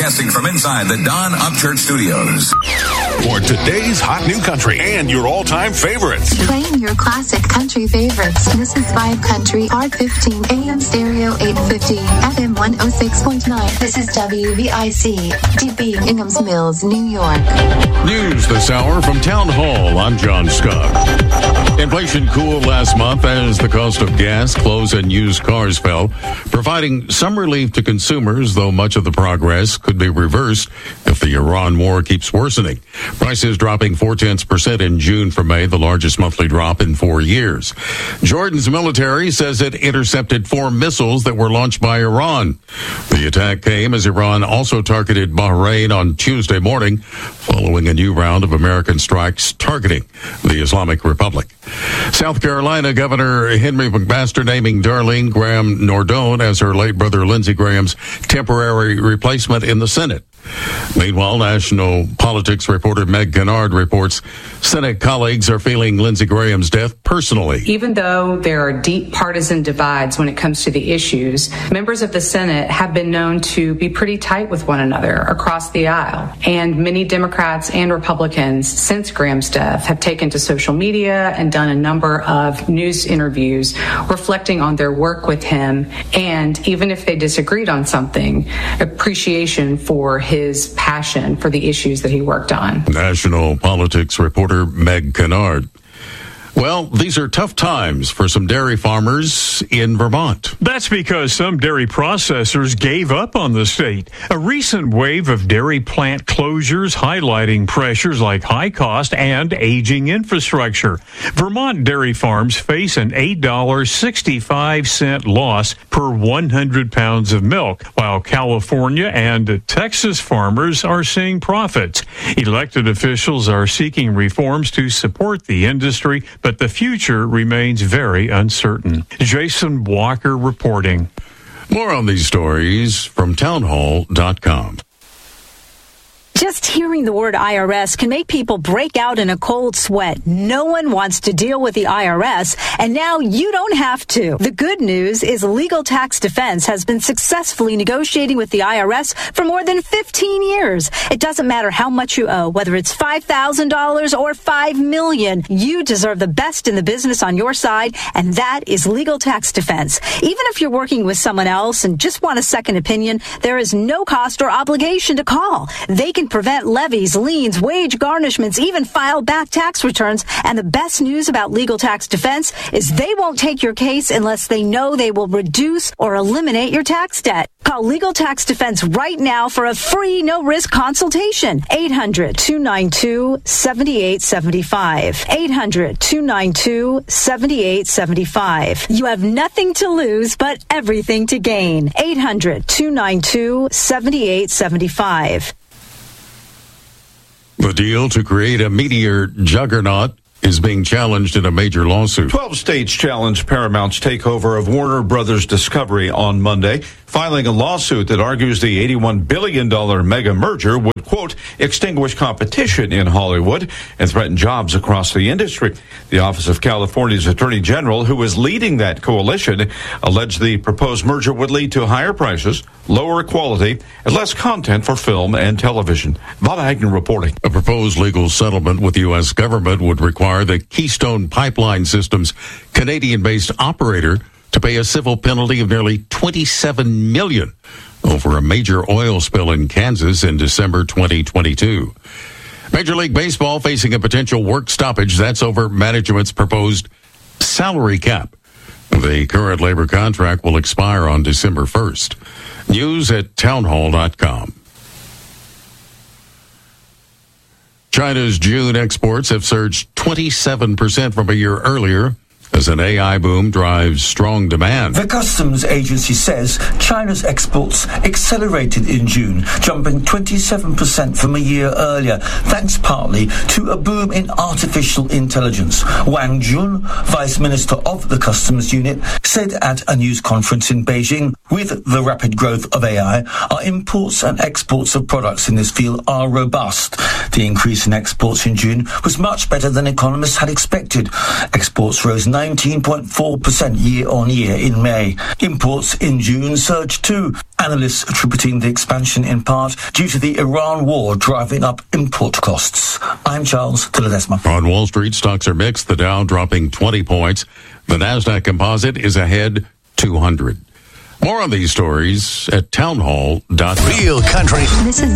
Broadcasting from inside the Don Upchurch Studios. For today's hot new country and your all-time favorites. Playing your classic country favorites. This is Vibe Country, Part 15, AM Stereo 850, FM 106.9. This is WVIC, DB, Ingham's Mills, New York. News this hour from Town Hall. I'm John Scott. Inflation cooled last month as the cost of gas, clothes, and used cars fell, providing some relief to consumers, though much of the progress could be reversed if the Iran war keeps worsening. Prices dropping 0.4% in June from May, the largest monthly drop in 4 years. Jordan's military says it intercepted 4 missiles that were launched by Iran. The attack came as Iran also targeted Bahrain on Tuesday morning, following a new round of American strikes targeting the Islamic Republic. South Carolina Governor Henry McMaster naming Darlene Graham Nordone as her late brother Lindsey Graham's temporary replacement in the Senate. Meanwhile, national politics reporter Meg Kennard reports Senate colleagues are feeling Lindsey Graham's death personally. Even though there are deep partisan divides when it comes to the issues, members of the Senate have been known to be pretty tight with one another across the aisle. And many Democrats and Republicans since Graham's death have taken to social media and done a number of news interviews reflecting on their work with him, and even if they disagreed on something, appreciation for his passion for the issues that he worked on. National politics reporter Meg Kennard. Well, these are tough times for some dairy farmers in Vermont. That's because some dairy processors gave up on the state. A recent wave of dairy plant closures highlighting pressures like high cost and aging infrastructure. Vermont dairy farms face an $8.65 loss per 100 pounds of milk, while California and Texas farmers are seeing profits. Elected officials are seeking reforms to support the industry, but the future remains very uncertain. Jason Walker reporting. More on these stories from townhall.com. Just hearing the word IRS can make people break out in a cold sweat. No one wants to deal with the IRS, and now you don't have to. The good news is Legal Tax Defense has been successfully negotiating with the IRS for more than 15 years. It doesn't matter how much you owe, whether it's $5,000 or $5 million. You deserve the best in the business on your side, and that is Legal Tax Defense. Even if you're working with someone else and just want a second opinion, there is no cost or obligation to call. They can prevent levies, liens, wage garnishments, even file back tax returns. And the best news about Legal Tax Defense is they won't take your case unless they know they will reduce or eliminate your tax debt. Call Legal Tax Defense right now for a free, no-risk consultation. 800-292-7875. 800-292-7875. You have nothing to lose but everything to gain. 800-292-7875. The deal to create a media juggernaut is being challenged in a major lawsuit. 12 states challenged Paramount's takeover of Warner Brothers Discovery on Monday, filing a lawsuit that argues the $81 billion mega merger would, quote, extinguish competition in Hollywood and threaten jobs across the industry. The Office of California's Attorney General, who is leading that coalition, alleged the proposed merger would lead to higher prices, lower quality, and less content for film and television. Vada Agnew reporting. A proposed legal settlement with the U.S. government would require the Keystone Pipeline System's Canadian-based operator to pay a civil penalty of nearly $27 million over a major oil spill in Kansas in December 2022. Major League Baseball facing a potential work stoppage. That's over management's proposed salary cap. The current labor contract will expire on December 1st. News at townhall.com. China's June exports have surged 27% from a year earlier as an AI boom drives strong demand. The customs agency says China's exports accelerated in June, jumping 27% from a year earlier, thanks partly to a boom in artificial intelligence. Wang Jun, Vice Minister of the Customs Unit, said at a news conference in Beijing, with the rapid growth of AI, our imports and exports of products in this field are robust. The increase in exports in June was much better than economists had expected. Exports rose 9% 19.4% year-on-year in May. Imports in June surged too, analysts attributing the expansion in part due to the Iran war driving up import costs. I'm Charles de Ledesma. On Wall Street, stocks are mixed. The Dow dropping 20 points. The NASDAQ Composite is ahead 200. More on these stories at townhall.com. Real country. This is